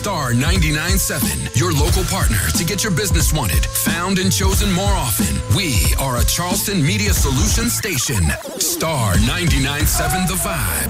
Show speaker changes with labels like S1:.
S1: Star 99.7, your local partner to get your business wanted, found, and chosen more often. We are a Charleston Media Solutions station. Star 99.7 The Vibe.